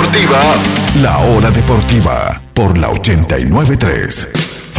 deportiva, La Hora Deportiva, por la 89.3.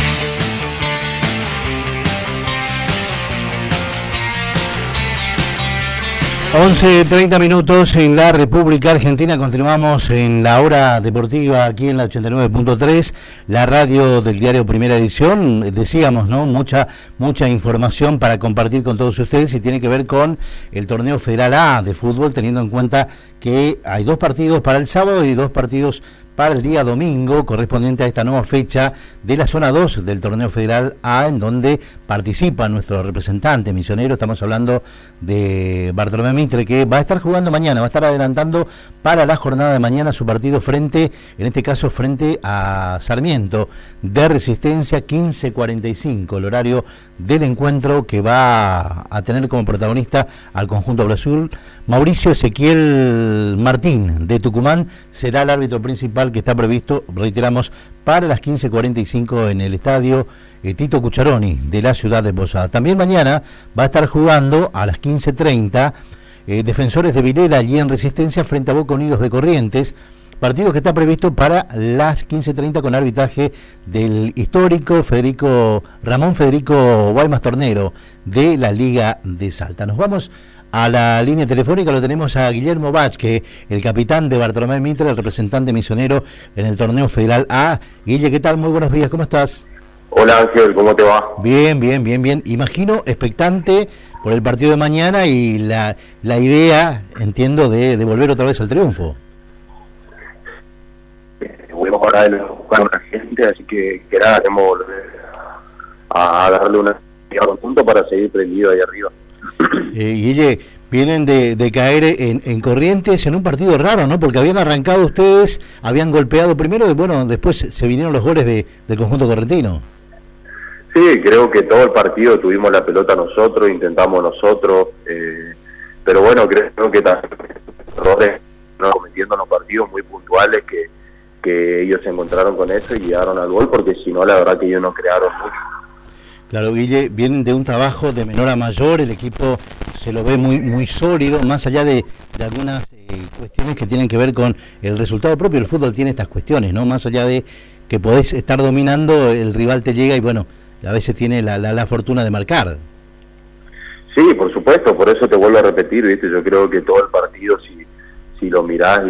11:30 en la República Argentina. Continuamos en la Hora Deportiva aquí en la 89.3, la radio del diario Primera Edición. Decíamos, ¿no? Mucha información para compartir con todos ustedes y tiene que ver con el torneo Federal A de fútbol, teniendo en cuenta que hay 2 partidos para el sábado y 2 partidos para el día domingo, correspondiente a esta nueva fecha de la zona 2 del torneo Federal A, en donde participa nuestro representante misionero. Estamos hablando de Bartolomé Mitre, que va a estar jugando mañana, va a estar adelantando para la jornada de mañana su partido frente a Sarmiento de Resistencia, 15:45, el horario del encuentro, que va a tener como protagonista al conjunto Azul. Mauricio Ezequiel Martín de Tucumán será el árbitro principal, que está previsto, reiteramos, para las 15:45 en el estadio Tito Cucharoni de la ciudad de Posada. También mañana va a estar jugando a las 15:30 Defensores de Vilela, allí en Resistencia, frente a Boca Unidos de Corrientes, partido que está previsto para las 15:30 con arbitraje del histórico Ramón Federico Guaymas Tornero de la Liga de Salta. Nos vamos a la línea telefónica, lo tenemos a Guillermo Vázquez, el capitán de Bartolomé Mitre, el representante misionero en el torneo Federal A. Guille, ¿qué tal? Muy buenos días, ¿cómo estás? Hola Ángel, ¿cómo te va? Bien. Imagino expectante por el partido de mañana y la idea, entiendo, de volver otra vez al triunfo. Voy a mejorar buscar a la gente, así que nada, tenemos que volver a darle una punto para seguir prendido ahí arriba. Guille, vienen de caer en Corrientes en un partido raro, ¿no? Porque habían arrancado ustedes, habían golpeado primero y bueno, después se vinieron los goles del conjunto correntino. Sí, creo que todo el partido tuvimos la pelota nosotros, intentamos nosotros, pero bueno, creo que también errores no cometiendo en los partidos muy puntuales que ellos se encontraron con eso y llegaron al gol, porque si no, la verdad que ellos no crearon mucho. Claro, Guille, vienen de un trabajo de menor a mayor, el equipo se lo ve muy sólido, más allá de algunas cuestiones que tienen que ver con el resultado propio. El fútbol tiene estas cuestiones, ¿no? Más allá de que podés estar dominando, el rival te llega y bueno, a veces tiene la fortuna de marcar. Sí, por supuesto, por eso te vuelvo a repetir, ¿viste? Yo creo que todo el partido, si lo mirás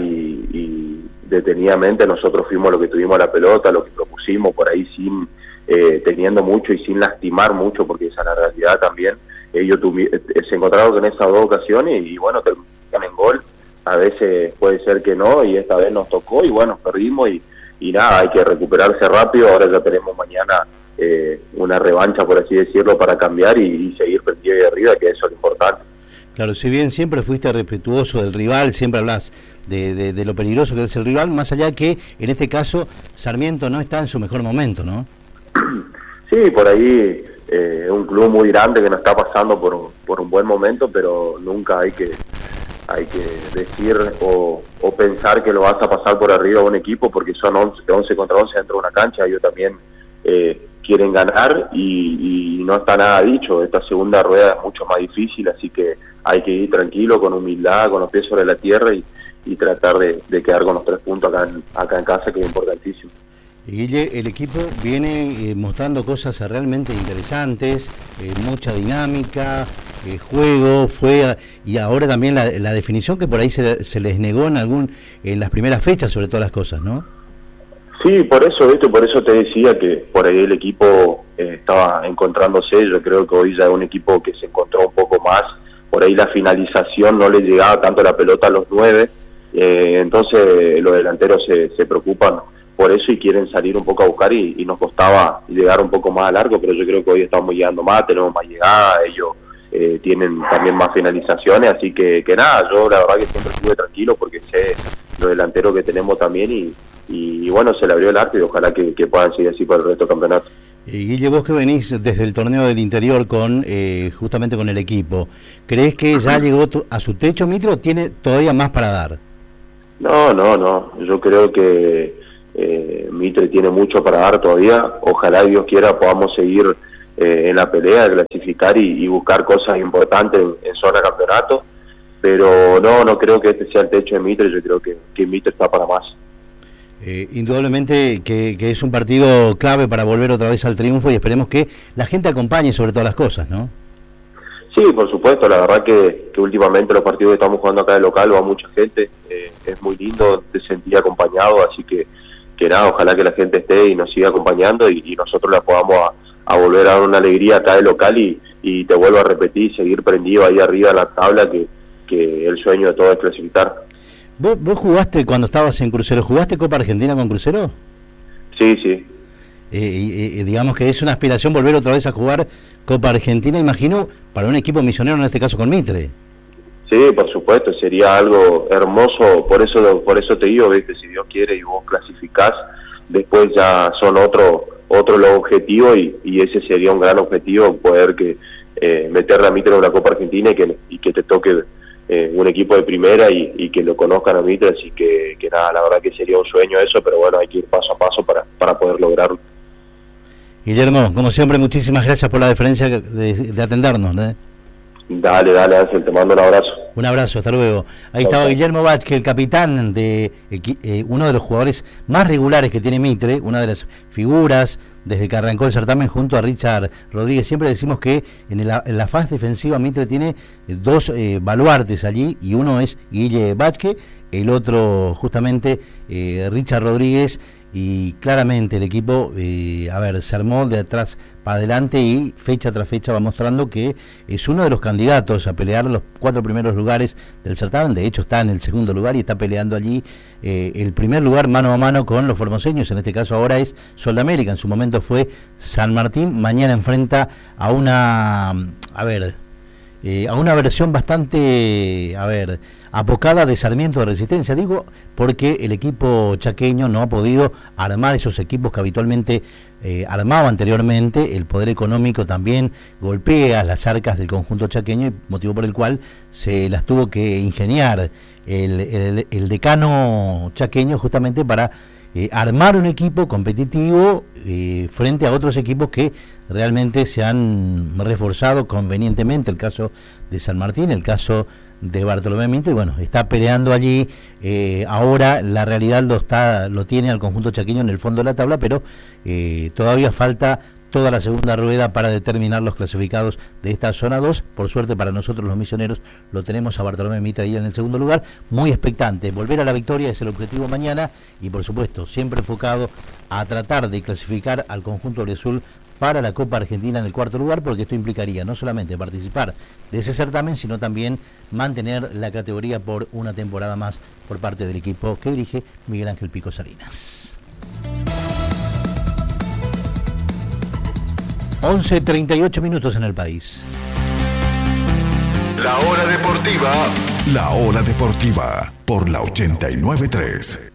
y detenidamente, nosotros fuimos lo que tuvimos la pelota, lo que propusimos por ahí sin... teniendo mucho y sin lastimar mucho, porque esa es la realidad también. Ellos se encontraron con esas 2 ocasiones y bueno, terminan en gol. A veces puede ser que no, y esta vez nos tocó y bueno, perdimos y nada, hay que recuperarse rápido. Ahora ya tenemos mañana una revancha, por así decirlo, para cambiar y seguir prendido de arriba, que eso es lo importante. Claro, si bien siempre fuiste respetuoso del rival, siempre hablas de lo peligroso que es el rival, más allá que en este caso Sarmiento no está en su mejor momento, ¿no? Sí, por ahí es un club muy grande que no está pasando por un buen momento, pero nunca hay que decir o pensar que lo vas a pasar por arriba a un equipo, porque son 11 contra 11 dentro de una cancha. Ellos también quieren ganar y no está nada dicho. Esta segunda rueda es mucho más difícil, así que hay que ir tranquilo, con humildad, con los pies sobre la tierra y tratar de quedar con los 3 puntos acá en casa, que es importantísimo. Guille, el equipo viene mostrando cosas realmente interesantes, mucha dinámica, juego, y ahora también la definición que por ahí se les negó en las primeras fechas, sobre todas las cosas, ¿no? Sí, por eso te decía que por ahí el equipo estaba encontrándose. Yo creo que hoy ya es un equipo que se encontró un poco más. Por ahí la finalización no le llegaba tanto la pelota a los 9, entonces los delanteros se preocupan por eso y quieren salir un poco a buscar y nos costaba llegar un poco más a largo, pero yo creo que hoy estamos llegando más, tenemos más llegada, ellos tienen también más finalizaciones, así que nada, yo la verdad que siempre estuve tranquilo porque sé los delanteros que tenemos también y bueno, se le abrió el arte y ojalá que puedan seguir así por el resto del campeonato. Guille, vos que venís desde el torneo del interior justamente con el equipo, ¿crees que ya llegó a su techo, Mitre, o tiene todavía más para dar? No, yo creo que Mitre tiene mucho para dar todavía. Ojalá Dios quiera podamos seguir en la pelea de clasificar y buscar cosas importantes en zona de campeonato. pero no creo que este sea el techo de Mitre. Yo creo que Mitre está para más. Indudablemente que es un partido clave para volver otra vez al triunfo y esperemos que la gente acompañe sobre todas las cosas, ¿no? Sí, por supuesto, la verdad que últimamente los partidos que estamos jugando acá de local va mucha gente, es muy lindo, te sentí acompañado, así que nada, ojalá que la gente esté y nos siga acompañando y nosotros la podamos a volver a dar una alegría acá de local y te vuelvo a repetir, seguir prendido ahí arriba en la tabla, que el sueño de todo es clasificar. ¿Vos jugaste cuando estabas en Crucero? ¿Jugaste Copa Argentina con Crucero? Sí. Digamos que es una aspiración volver otra vez a jugar Copa Argentina, imagino, para un equipo misionero, en este caso con Mitre. Sí, por supuesto, sería algo hermoso, por eso te digo, ¿viste? Si Dios quiere y vos clasificás, después ya son otro los objetivos y ese sería un gran objetivo, poder meterle a Mitre en una Copa Argentina y que te toque un equipo de primera y que lo conozcan a Mitre, así que nada, la verdad que sería un sueño eso, pero bueno, hay que ir paso a paso para poder lograrlo. Guillermo, como siempre, muchísimas gracias por la deferencia de atendernos, ¿eh? Dale, Ángel, te mando un abrazo. Un abrazo, hasta luego. Ahí estaba Guillermo Vázquez, el capitán de uno de los jugadores más regulares que tiene Mitre, una de las figuras desde que arrancó el certamen junto a Richard Rodríguez. Siempre decimos que en la fase defensiva Mitre tiene dos baluartes allí, y uno es Guille Vázquez, el otro justamente Richard Rodríguez. Y claramente el equipo se armó de atrás para adelante y fecha tras fecha va mostrando que es uno de los candidatos a pelear los 4 primeros lugares del certamen. De hecho está en el segundo lugar y está peleando allí el primer lugar mano a mano con los formoseños. En este caso ahora es Sol de América, en su momento fue San Martín. Mañana enfrenta a una versión bastante apocada de Sarmiento de Resistencia, digo, porque el equipo chaqueño no ha podido armar esos equipos que habitualmente armaba anteriormente. El poder económico también golpea las arcas del conjunto chaqueño, motivo por el cual se las tuvo que ingeniar el decano chaqueño justamente para armar un equipo competitivo frente a otros equipos que realmente se han reforzado convenientemente. El caso de San Martín, el caso de Bartolomé Mitre, bueno, está peleando allí. Ahora la realidad lo tiene al conjunto chaqueño en el fondo de la tabla, pero todavía falta toda la segunda rueda para determinar los clasificados de esta zona 2. Por suerte para nosotros los misioneros lo tenemos a Bartolomé Mitre ahí en el segundo lugar, muy expectante. Volver a la victoria es el objetivo mañana y por supuesto siempre enfocado a tratar de clasificar al conjunto azul para la Copa Argentina en el cuarto lugar, porque esto implicaría no solamente participar de ese certamen, sino también mantener la categoría por una temporada más por parte del equipo que dirige Miguel Ángel Pico Salinas. 11:38 minutos en el país. La hora deportiva. La hora deportiva por la 89.3.